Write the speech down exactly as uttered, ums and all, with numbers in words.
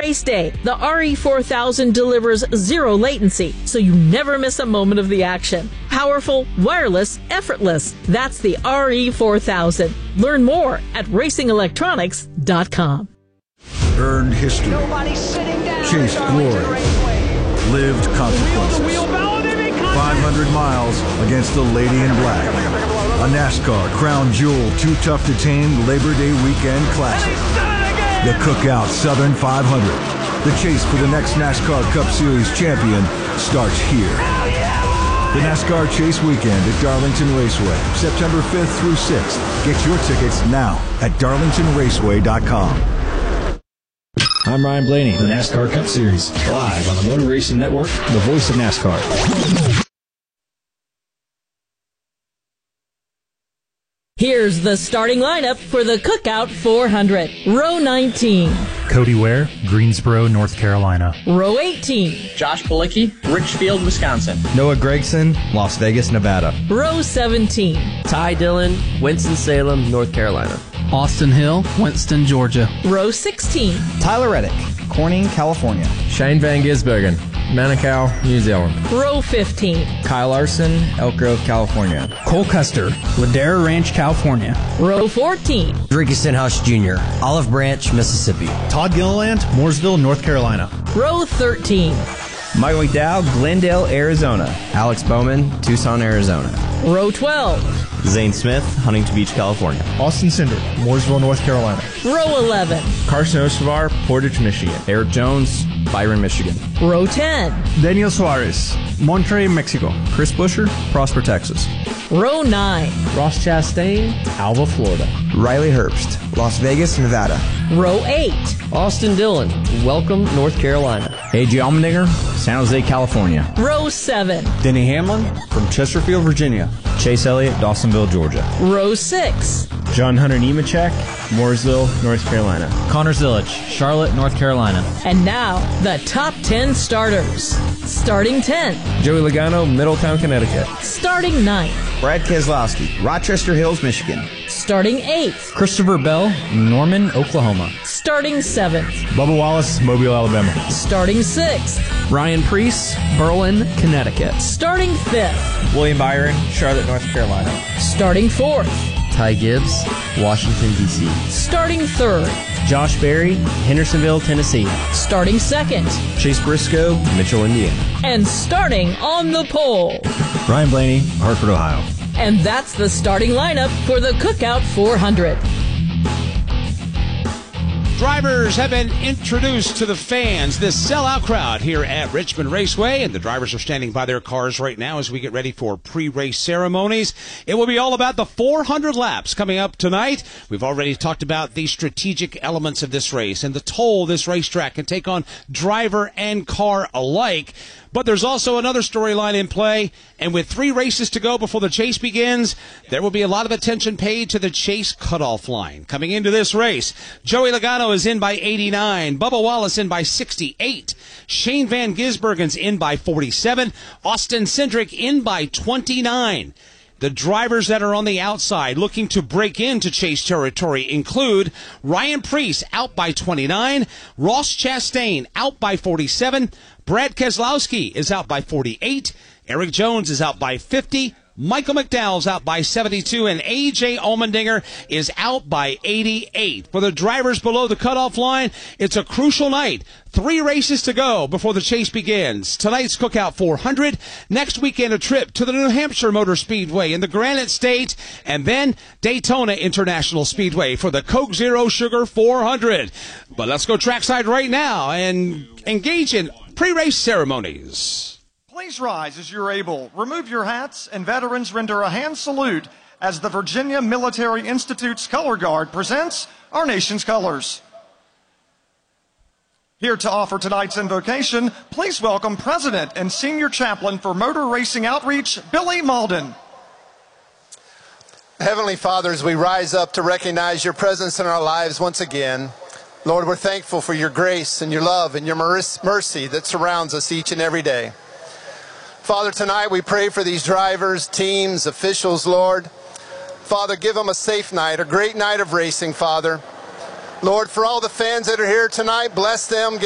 race day, the R E four thousand delivers zero latency, so you never miss a moment of the action. Powerful, wireless, effortless. That's the R E four thousand. Learn more at racing electronics dot com. Earned history, chased glory, lived consequences. five hundred miles against the Lady in Black. A NASCAR crown jewel too tough to tame Labor Day weekend classic. The Cookout Southern five hundred. The chase for the next NASCAR Cup Series champion starts here. The NASCAR Chase Weekend at Darlington Raceway, September fifth through sixth. Get your tickets now at darlington raceway dot com. I'm Ryan Blaney, the NASCAR Cup Series, live on the Motor Racing Network, the voice of NASCAR. Here's the starting lineup for the Cookout four hundred. Row nineteen. Cody Ware, Greensboro, North Carolina. Row eighteen. Josh Balicki, Richfield, Wisconsin. Noah Gregson, Las Vegas, Nevada. Row seventeen. Ty Dillon, Winston-Salem, North Carolina. Austin Hill, Winston, Georgia. Row sixteen. Tyler Reddick, Corning, California. Shane Van Gisbergen, Manukau, New Zealand. Row fifteen. Kyle Larson, Elk Grove, California. Cole Custer, Ladera Ranch, California. Row fourteen. Ricky Stenhouse Junior, Olive Branch, Mississippi. Todd Gilliland, Mooresville, North Carolina. Row thirteen. Michael McDowell, Glendale, Arizona. Alex Bowman, Tucson, Arizona. Row twelve. Zane Smith, Huntington Beach, California. Austin Cinder, Mooresville, North Carolina. Row eleven. Carson Ostovar, Portage, Michigan. Eric Jones, Byron, Michigan. Row ten. Daniel Suarez, Monterrey, Mexico. Chris Busher, Prosper, Texas. Row nine. Ross Chastain, Alva, Florida. Riley Herbst, Las Vegas, Nevada. Row eight. Austin Dillon, Welcome, North Carolina. A J Allmendinger, San Jose, California. Row seven. Denny Hamlin from Chesterfield, Virginia. Chase Elliott, Dawsonville, Georgia. Row six. John Hunter Nemechek, Mooresville, North Carolina. Connor Zillich, Charlotte, North Carolina. And now, the top ten starters. Starting tenth. Joey Logano, Middletown, Connecticut. Starting ninth. Brad Keselowski, Rochester Hills, Michigan. Starting eighth. Christopher Bell, Norman, Oklahoma. Starting seventh. Bubba Wallace, Mobile, Alabama. Starting sixth. Ryan Preece, Berlin, Connecticut. Starting fifth. William Byron, Charlotte, North Carolina. Starting fourth. Ty Gibbs, Washington, D C. Starting third. Josh Berry, Hendersonville, Tennessee. Starting second. Chase Briscoe, Mitchell, Indiana. And starting on the pole. Ryan Blaney, Hartford, Ohio. And that's the starting lineup for the Cookout four hundred. Drivers have been introduced to the fans, this sellout crowd here at Richmond Raceway, and the drivers are standing by their cars right now as we get ready for pre-race ceremonies. It will be all about the four hundred laps coming up tonight. We've already talked about the strategic elements of this race and the toll this racetrack can take on driver and car alike. But there's also another storyline in play, and with three races to go before the chase begins, there will be a lot of attention paid to the chase cutoff line. Coming into this race, Joey Logano is in by eighty-nine, Bubba Wallace in by sixty-eight, Shane Van Gisbergen's in by forty-seven, Austin Cindric in by twenty-nine. The drivers that are on the outside looking to break into chase territory include Ryan Preece out by twenty-nine, Ross Chastain out by forty-seven, Brad Keselowski is out by forty-eight, Eric Jones is out by fifty, Michael McDowell's out by seventy-two, and A J Allmendinger is out by eighty-eight. For the drivers below the cutoff line, it's a crucial night. Three races to go before the chase begins. Tonight's Cookout four hundred. Next weekend, a trip to the New Hampshire Motor Speedway in the Granite State. And then Daytona International Speedway for the Coke Zero Sugar four hundred. But let's go trackside right now and engage in pre-race ceremonies. Please rise as you're able. Remove your hats, and veterans render a hand salute as the Virginia Military Institute's Color Guard presents our nation's colors. Here to offer tonight's invocation, please welcome President and Senior Chaplain for Motor Racing Outreach, Billy Malden. Heavenly Father, as we rise up to recognize your presence in our lives once again, Lord, we're thankful for your grace and your love and your mercy that surrounds us each and every day. Father, tonight we pray for these drivers, teams, officials, Lord. Father, give them a safe night, a great night of racing, Father. Lord, for all the fans that are here tonight, bless them.